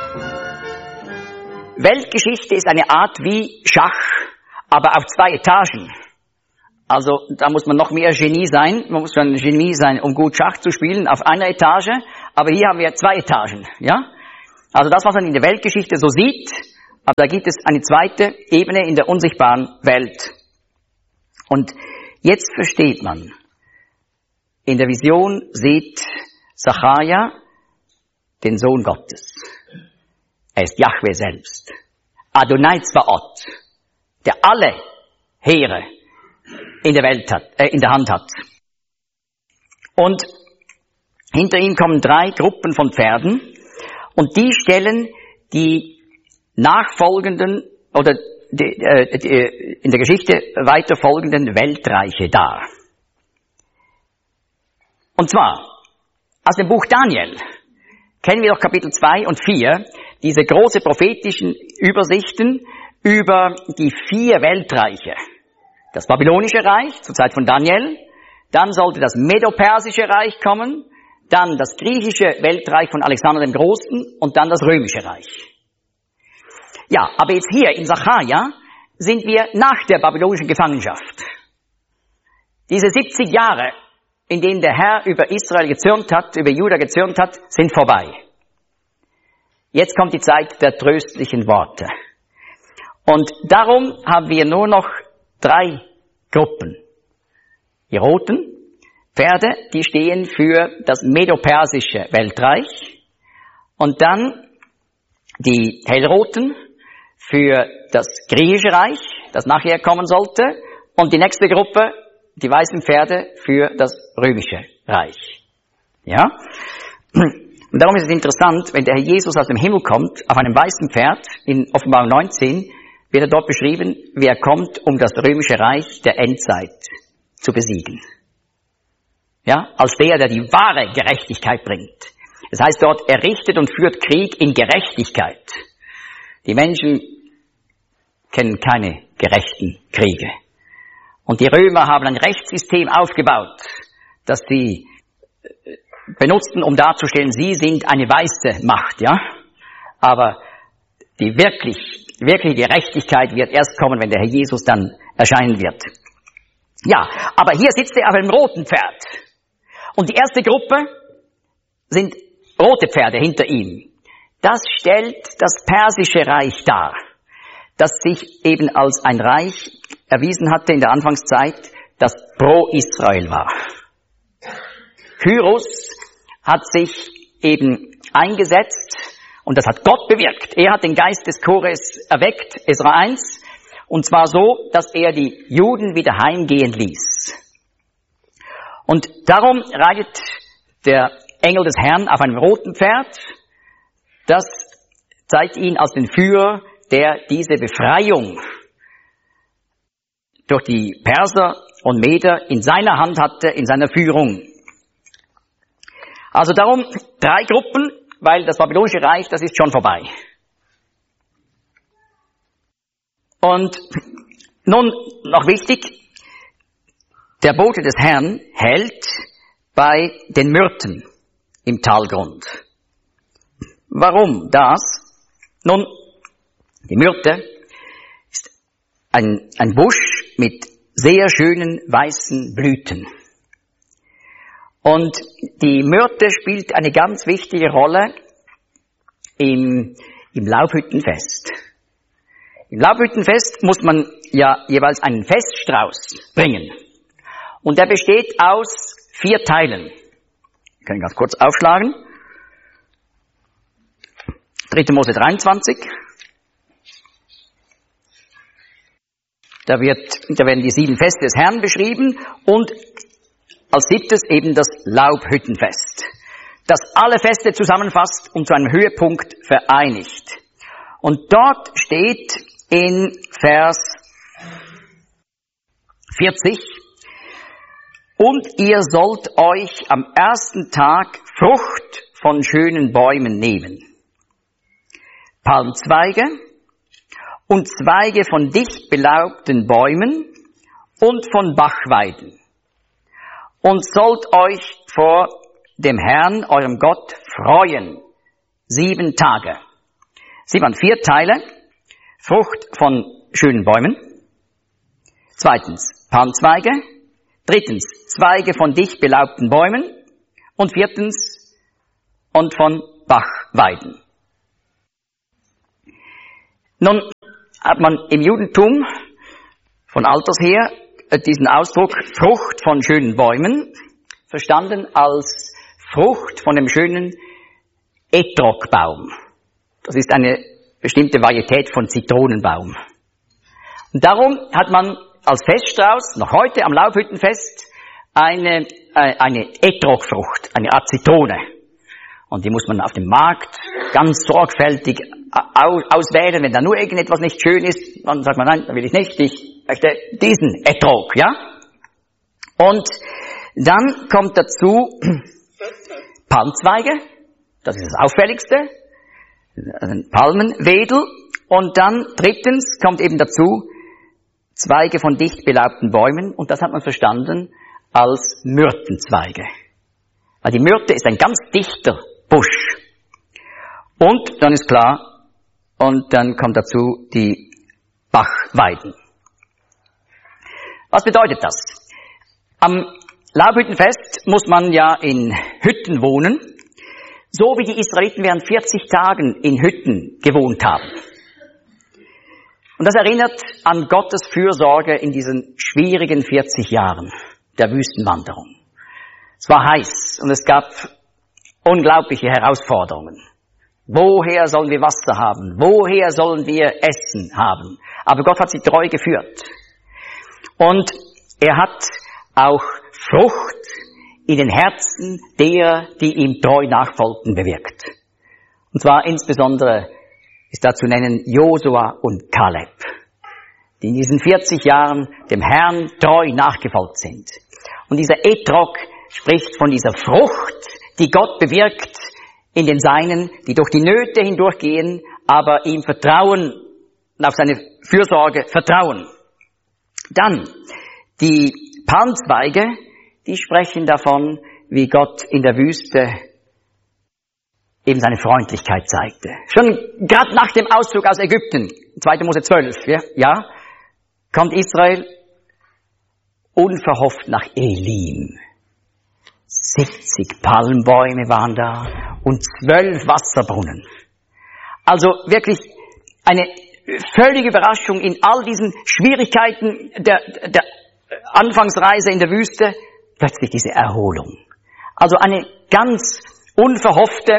Weltgeschichte ist eine Art wie Schach, aber auf 2 Etagen. Also da muss man noch mehr Genie sein. Man muss schon ein Genie sein, um gut Schach zu spielen, auf einer Etage. Aber hier haben wir 2 Etagen, ja? Also das, was man in der Weltgeschichte so sieht, aber da gibt es eine zweite Ebene in der unsichtbaren Welt. Und jetzt versteht man, in der Vision sieht Sacharja den Sohn Gottes. Er ist Jahwe selbst. Adonai Zvaot, der alle Heere in der Welt hat, in der Hand hat. Und hinter ihm kommen 3 Gruppen von Pferden und die stellen die nachfolgenden oder in der Geschichte weiterfolgenden Weltreiche dar. Und zwar aus dem Buch Daniel kennen wir doch Kapitel 2 und 4, diese große prophetischen Übersichten über die 4 Weltreiche. Das babylonische Reich zur Zeit von Daniel, dann sollte das Medo-Persische Reich kommen, dann das griechische Weltreich von Alexander dem Großen und dann das römische Reich. Ja, aber jetzt hier in Sacharja sind wir nach der babylonischen Gefangenschaft. Diese 70 Jahre, in denen der Herr über Israel gezürnt hat, über Juda gezürnt hat, sind vorbei. Jetzt kommt die Zeit der tröstlichen Worte. Und darum haben wir nur noch 3 Gruppen. Die roten Pferde, die stehen für das Medo-Persische Weltreich. Und dann die hellroten für das griechische Reich, das nachher kommen sollte. Und die nächste Gruppe, die weißen Pferde, für das römische Reich. Ja? Und darum ist es interessant, wenn der Herr Jesus aus dem Himmel kommt, auf einem weißen Pferd, in Offenbarung 19, wird er dort beschrieben, wie er kommt, um das römische Reich der Endzeit zu besiegen. Ja, als der die wahre Gerechtigkeit bringt. Das heißt dort, er richtet und führt Krieg in Gerechtigkeit. Die Menschen kennen keine gerechten Kriege. Und die Römer haben ein Rechtssystem aufgebaut, das sie benutzten, um darzustellen, sie sind eine weiße Macht, ja. Aber die wirkliche Gerechtigkeit wird erst kommen, wenn der Herr Jesus dann erscheinen wird. Ja, aber hier sitzt er auf einem roten Pferd. Und die erste Gruppe sind rote Pferde hinter ihm. Das stellt das persische Reich dar, das sich eben als ein Reich erwiesen hatte in der Anfangszeit, das pro Israel war. Kyros hat sich eben eingesetzt und das hat Gott bewirkt. Er hat den Geist des Chores erweckt, Esra 1, und zwar so, dass er die Juden wieder heimgehen ließ. Und darum reitet der Engel des Herrn auf einem roten Pferd. Das zeigt ihn als den Führer, der diese Befreiung durch die Perser und Meder in seiner Hand hatte, in seiner Führung. Also darum 3 Gruppen, weil das babylonische Reich, das ist schon vorbei. Und nun noch wichtig, der Bote des Herrn hält bei den Myrten im Talgrund. Warum das? Nun, die Myrte ist ein Busch mit sehr schönen weißen Blüten. Und die Myrte spielt eine ganz wichtige Rolle im Laubhüttenfest. Im Laubhüttenfest muss man ja jeweils einen Feststrauß bringen. Und der besteht aus 4 Teilen. Wir können ganz kurz aufschlagen. 3. Mose 23. Da werden die 7 Feste des Herrn beschrieben und als 7. eben das Laubhüttenfest, das alle Feste zusammenfasst und zu einem Höhepunkt vereinigt. Und dort steht in Vers 40, und ihr sollt euch am ersten Tag Frucht von schönen Bäumen nehmen, Palmzweige und Zweige von dicht belaubten Bäumen und von Bachweiden, und sollt euch vor dem Herrn, eurem Gott, freuen 7 Tage. Sie waren 4 Teile. Frucht von schönen Bäumen. 2. Palmzweige. 3. Zweige von dicht belaubten Bäumen. Und 4. und von Bachweiden. Nun hat man im Judentum von alters her diesen Ausdruck Frucht von schönen Bäumen verstanden als Frucht von dem schönen Etrogbaum. Das ist eine bestimmte Varietät von Zitronenbaum. Und darum hat man als Feststrauß noch heute am Laubhüttenfest eine Etrogfrucht, eine Art Zitrone. Und die muss man auf dem Markt ganz sorgfältig auswählen. Wenn da nur irgendetwas nicht schön ist, dann sagt man, nein, da will ich nicht, ich möchte diesen Etrog, ja? Und dann kommt dazu Palmzweige, das ist das Auffälligste, ein Palmenwedel. Und dann 3. kommt eben dazu Zweige von dicht belaubten Bäumen. Und das hat man verstanden als Myrtenzweige. Weil die Myrte ist ein ganz dichter Busch. Und dann ist klar, und dann kommt dazu die Bachweiden. Was bedeutet das? Am Laubhüttenfest muss man ja in Hütten wohnen, so wie die Israeliten während 40 Tagen in Hütten gewohnt haben. Und das erinnert an Gottes Fürsorge in diesen schwierigen 40 Jahren der Wüstenwanderung. Es war heiß und es gab unglaubliche Herausforderungen. Woher sollen wir Wasser haben? Woher sollen wir Essen haben? Aber Gott hat sie treu geführt. Und er hat auch Frucht in den Herzen derer, die ihm treu nachfolgten, bewirkt. Und zwar insbesondere ist da zu nennen Josua und Kaleb, die in diesen 40 Jahren dem Herrn treu nachgefolgt sind. Und dieser Etrog spricht von dieser Frucht, die Gott bewirkt in den Seinen, die durch die Nöte hindurchgehen, aber ihm vertrauen, auf seine Fürsorge vertrauen. Dann die Palmzweige, die sprechen davon, wie Gott in der Wüste eben seine Freundlichkeit zeigte. Schon gerade nach dem Auszug aus Ägypten, 2. Mose 12, ja, kommt Israel unverhofft nach Elim. 70 Palmbäume waren da und 12 Wasserbrunnen. Also wirklich eine völlige Überraschung in all diesen Schwierigkeiten der Anfangsreise in der Wüste, plötzlich diese Erholung. Also eine ganz unverhoffte,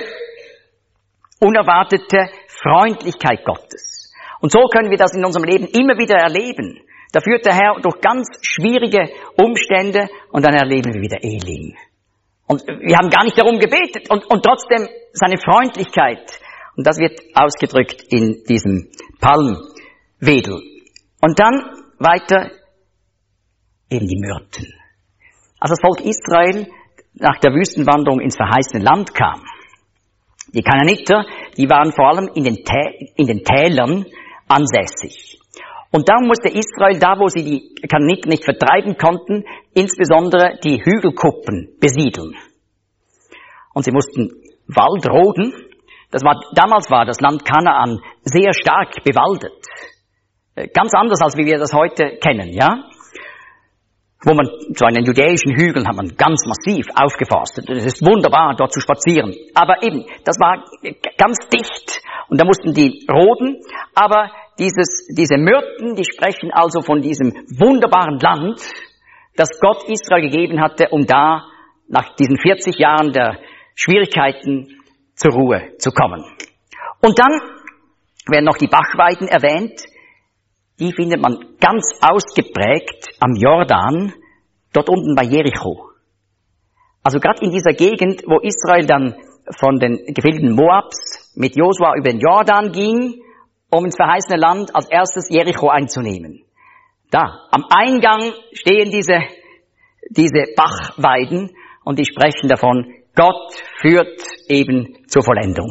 unerwartete Freundlichkeit Gottes. Und so können wir das in unserem Leben immer wieder erleben. Da führt der Herr durch ganz schwierige Umstände und dann erleben wir wieder Elim. Und wir haben gar nicht darum gebetet und trotzdem seine Freundlichkeit. Und das wird ausgedrückt in diesem Palmwedel. Und dann weiter eben die Myrten. Als das Volk Israel nach der Wüstenwanderung ins verheißene Land kam, die Kanaaniter, die waren vor allem in den Tälern ansässig. Und darum musste Israel, da wo sie die Kanaaniter nicht vertreiben konnten, insbesondere die Hügelkuppen besiedeln. Und sie mussten Wald roden. Damals war das Land Kanaan sehr stark bewaldet. Ganz anders, als wie wir das heute kennen, ja? Wo man, so einen judäischen Hügeln hat man ganz massiv aufgeforstet. Es ist wunderbar, dort zu spazieren. Aber eben, das war ganz dicht. Und da mussten die roden. Aber diese Myrten, die sprechen also von diesem wunderbaren Land, das Gott Israel gegeben hatte, um da nach diesen 40 Jahren der Schwierigkeiten zur Ruhe zu kommen. Und dann werden noch die Bachweiden erwähnt. Die findet man ganz ausgeprägt am Jordan, dort unten bei Jericho. Also gerade in dieser Gegend, wo Israel dann von den Gefilden Moabs mit Josua über den Jordan ging, um ins verheißene Land als erstes Jericho einzunehmen. Da, am Eingang stehen diese Bachweiden und die sprechen davon, Gott führt eben zur Vollendung.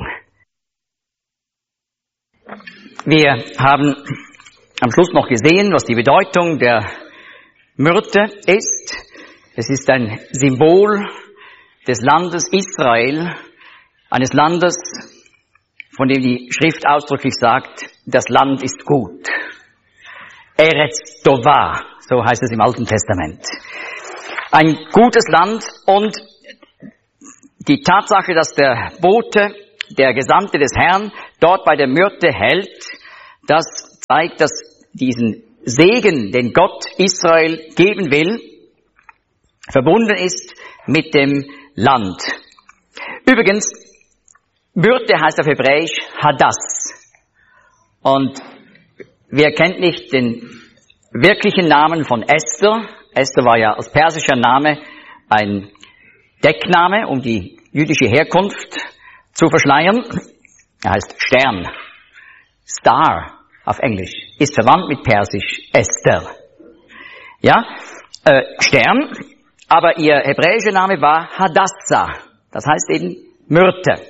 Wir haben am Schluss noch gesehen, was die Bedeutung der Myrte ist. Es ist ein Symbol des Landes Israel, eines Landes von dem die Schrift ausdrücklich sagt, das Land ist gut. Eretz Tovah, so heißt es im Alten Testament. Ein gutes Land, und die Tatsache, dass der Bote, der Gesandte des Herrn, dort bei der Myrte hält, das zeigt, dass diesen Segen, den Gott Israel geben will, verbunden ist mit dem Land. Übrigens, Myrte heißt auf Hebräisch Hadass. Und wer kennt nicht den wirklichen Namen von Esther? Esther war ja als persischer Name ein Deckname, um die jüdische Herkunft zu verschleiern. Er heißt Stern. Star auf Englisch. Ist verwandt mit Persisch Esther. Ja, Stern. Aber ihr hebräischer Name war Hadassah. Das heißt eben Myrte.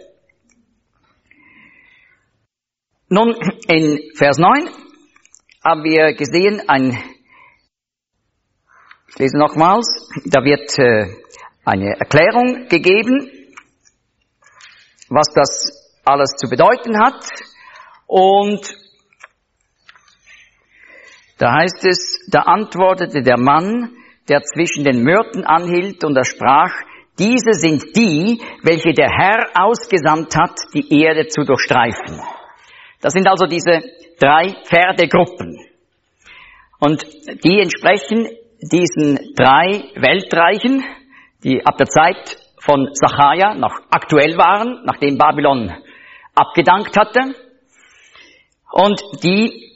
Nun, in Vers 9 haben wir gesehen, ich lese nochmals, da wird eine Erklärung gegeben, was das alles zu bedeuten hat. Und da heißt es, da antwortete der Mann, der zwischen den Myrten anhielt, und er sprach, diese sind die, welche der Herr ausgesandt hat, die Erde zu durchstreifen. Das sind also diese 3 Pferdegruppen. Und die entsprechen diesen 3 Weltreichen, die ab der Zeit von Sacharja noch aktuell waren, nachdem Babylon abgedankt hatte. Und die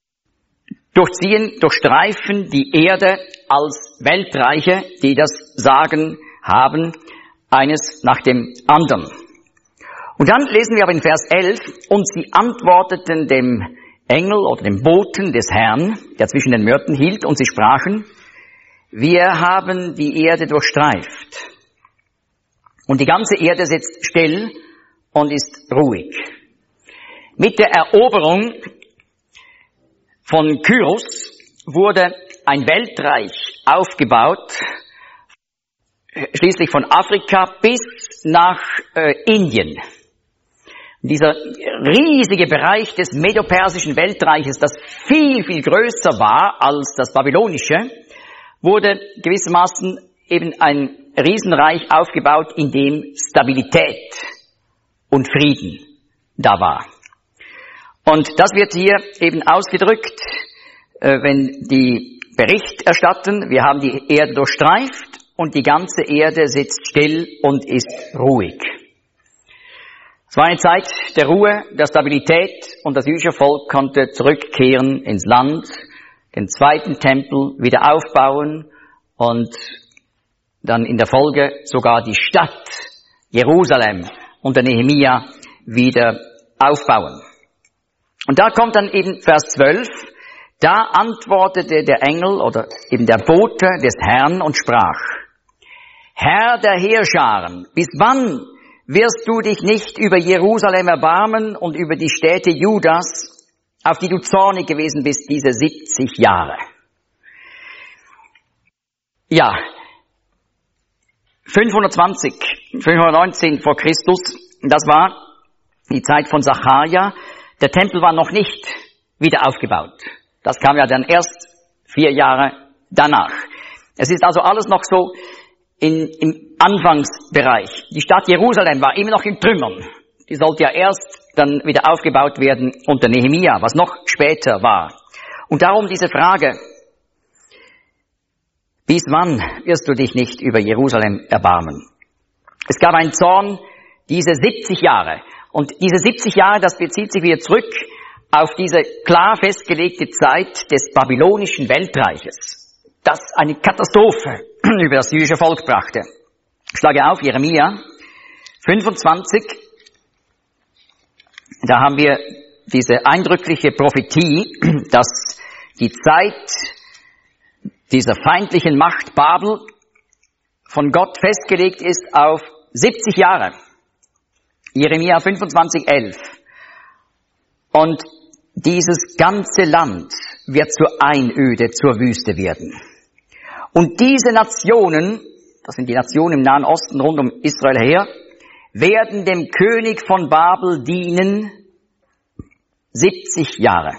durchstreifen die Erde als Weltreiche, die das Sagen haben, eines nach dem anderen. Und dann lesen wir aber in Vers 11, und sie antworteten dem Engel oder dem Boten des Herrn, der zwischen den Myrten hielt, und sie sprachen, wir haben die Erde durchstreift. Und die ganze Erde sitzt still und ist ruhig. Mit der Eroberung von Kyros wurde ein Weltreich aufgebaut, schließlich von Afrika bis nach Indien. Dieser riesige Bereich des medopersischen Weltreiches, das viel, viel größer war als das babylonische, wurde gewissermaßen eben ein Riesenreich aufgebaut, in dem Stabilität und Frieden da war. Und das wird hier eben ausgedrückt, wenn die Bericht erstatten, wir haben die Erde durchstreift und die ganze Erde sitzt still und ist ruhig. Es war eine Zeit der Ruhe, der Stabilität, und das jüdische Volk konnte zurückkehren ins Land, den 2. Tempel wieder aufbauen und dann in der Folge sogar die Stadt Jerusalem unter Nehemia wieder aufbauen. Und da kommt dann eben Vers 12, da antwortete der Engel oder eben der Bote des Herrn und sprach, Herr der Heerscharen, bis wann wirst du dich nicht über Jerusalem erbarmen und über die Städte Judas, auf die du zornig gewesen bist diese 70 Jahre? Ja, 519 vor Christus, das war die Zeit von Sacharja. Der Tempel war noch nicht wieder aufgebaut. Das kam ja dann erst 4 Jahre danach. Es ist also alles noch so im Anfangsbereich. Die Stadt Jerusalem war immer noch in Trümmern. Die sollte ja erst dann wieder aufgebaut werden unter Nehemia, was noch später war. Und darum diese Frage, bis wann wirst du dich nicht über Jerusalem erbarmen? Es gab einen Zorn, diese 70 Jahre. Und diese 70 Jahre, das bezieht sich wieder zurück auf diese klar festgelegte Zeit des babylonischen Weltreiches, das eine Katastrophe über das jüdische Volk brachte. Ich schlage auf Jeremia 25. Da haben wir diese eindrückliche Prophetie, dass die Zeit dieser feindlichen Macht Babel von Gott festgelegt ist auf 70 Jahre. Jeremia 25, 11. Und dieses ganze Land wird zur Einöde, zur Wüste werden. Und diese Nationen, das sind die Nationen im Nahen Osten rund um Israel her, werden dem König von Babel dienen 70 Jahre.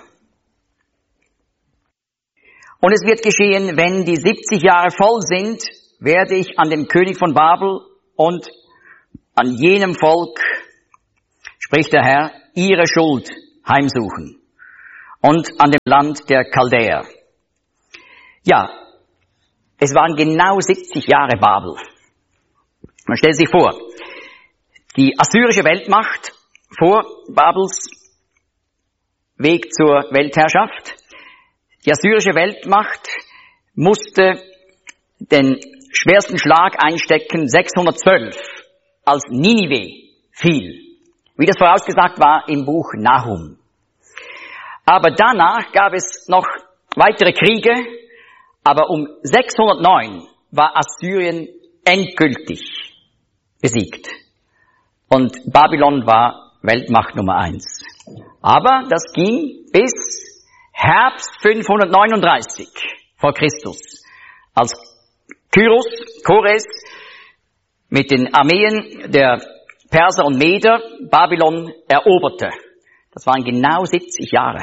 Und es wird geschehen, wenn die 70 Jahre voll sind, werde ich an dem König von Babel und an jenem Volk, spricht der Herr, ihre Schuld heimsuchen. Und an dem Land der Chaldäer. Ja, es waren genau 70 Jahre Babel. Man stellt sich vor, die assyrische Weltmacht vor Babels Weg zur Weltherrschaft. Die assyrische Weltmacht musste den schwersten Schlag einstecken 612, als Ninive fiel, wie das vorausgesagt war im Buch Nahum. Aber danach gab es noch weitere Kriege, aber um 609 war Assyrien endgültig besiegt. Und Babylon war Weltmacht Nummer 1. Aber das ging bis Herbst 539 vor Christus, als Kores mit den Armeen der Perser und Meder Babylon eroberte. Das waren genau 70 Jahre.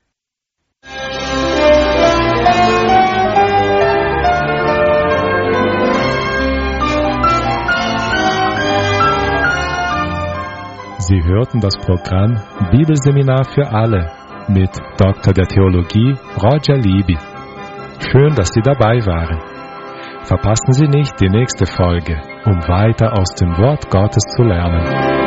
Sie hörten das Programm Bibelseminar für alle mit Dr. der Theologie Roger Libby. Schön, dass Sie dabei waren. Verpassen Sie nicht die nächste Folge, um weiter aus dem Wort Gottes zu lernen.